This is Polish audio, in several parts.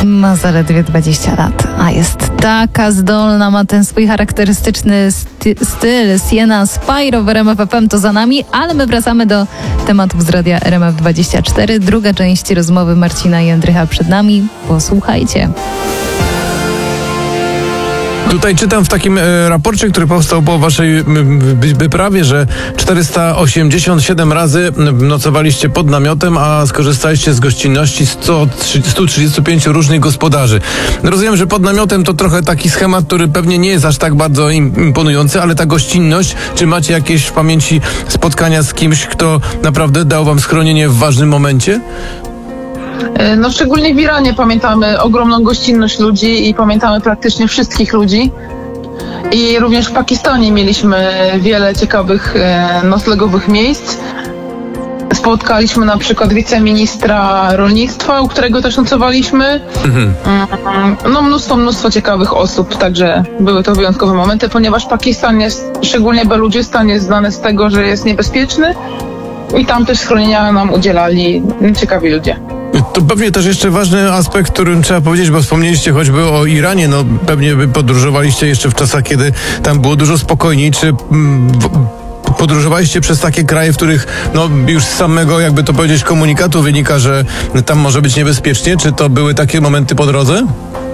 Ma zaledwie 20 lat, a jest taka zdolna, ma ten swój charakterystyczny styl. Sienna Spyro w RMF FM to za nami, ale my wracamy do tematów z radia RMF24. Druga część rozmowy Marcina i Jędrycha przed nami. Posłuchajcie. Tutaj czytam w takim raporcie, który powstał po waszej wyprawie, że 487 razy nocowaliście pod namiotem, a skorzystaliście z gościnności 135 różnych gospodarzy. Rozumiem, że pod namiotem to trochę taki schemat, który pewnie nie jest aż tak bardzo imponujący, ale ta gościnność, czy macie jakieś w pamięci spotkania z kimś, kto naprawdę dał wam schronienie w ważnym momencie? No szczególnie w Iranie pamiętamy ogromną gościnność ludzi i pamiętamy praktycznie wszystkich ludzi. I również w Pakistanie mieliśmy wiele ciekawych noclegowych miejsc. Spotkaliśmy na przykład wiceministra rolnictwa, u którego też nocowaliśmy. No mnóstwo ciekawych osób, także były to wyjątkowe momenty, ponieważ Pakistan jest, szczególnie Beludzystan, jest znany z tego, że jest niebezpieczny i tam też schronienia nam udzielali ciekawi ludzie. To pewnie też jeszcze ważny aspekt, którym trzeba powiedzieć, bo wspomnieliście choćby o Iranie, no pewnie wy podróżowaliście jeszcze w czasach, kiedy tam było dużo spokojniej, czy podróżowaliście przez takie kraje, w których no już z samego, jakby to powiedzieć, komunikatu wynika, że tam może być niebezpiecznie, czy to były takie momenty po drodze?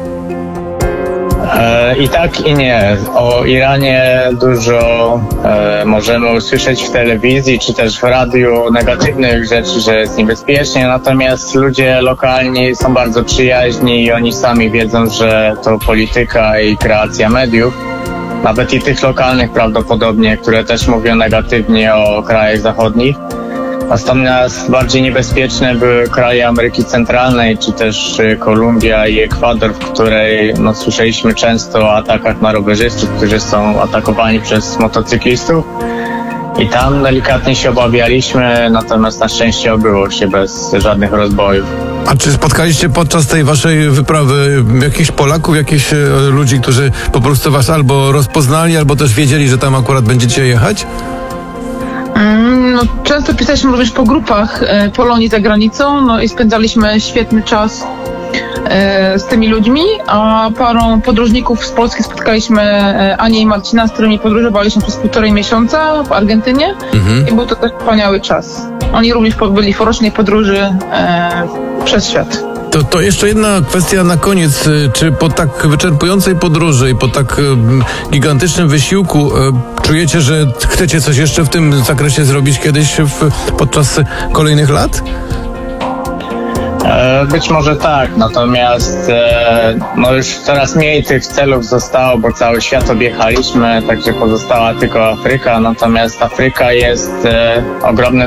I tak i nie. O Iranie dużo możemy usłyszeć w telewizji czy też w radiu negatywnych rzeczy, że jest niebezpiecznie, natomiast ludzie lokalni są bardzo przyjaźni i oni sami wiedzą, że to polityka i kreacja mediów, nawet i tych lokalnych prawdopodobnie, które też mówią negatywnie o krajach zachodnich. Natomiast bardziej niebezpieczne były kraje Ameryki Centralnej, czy też Kolumbia i Ekwador, w której słyszeliśmy często o atakach na rowerzystów, którzy są atakowani przez motocyklistów. I tam delikatnie się obawialiśmy, natomiast na szczęście obyło się bez żadnych rozbojów. A czy spotkaliście podczas tej waszej wyprawy jakichś Polaków, jakichś ludzi, którzy po prostu was albo rozpoznali, albo też wiedzieli, że tam akurat będziecie jechać? No, często pisaliśmy również po grupach Polonii za granicą, i spędzaliśmy świetny czas z tymi ludźmi, a parą podróżników z Polski spotkaliśmy Anię i Marcina, z którymi podróżowaliśmy przez 1,5 miesiąca w Argentynie i był to też wspaniały czas. Oni również byli w rocznej podróży przez świat. To jeszcze jedna kwestia na koniec. Czy po tak wyczerpującej podróży i po tak gigantycznym wysiłku czujecie, że chcecie coś jeszcze w tym zakresie zrobić kiedyś podczas kolejnych lat? Być może tak, natomiast już coraz mniej tych celów zostało, bo cały świat objechaliśmy, także pozostała tylko Afryka, natomiast Afryka jest ogromnym